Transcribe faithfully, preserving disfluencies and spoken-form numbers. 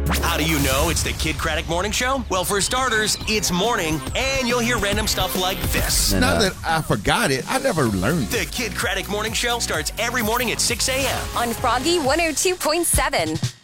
How do you know it's the Kid Craddock Morning Show? Well, for starters, it's morning, and you'll hear random stuff like this. Now that I forgot it, I never learned it. The Kid Craddock Morning Show starts every morning at six a.m. on Froggy one oh two point seven.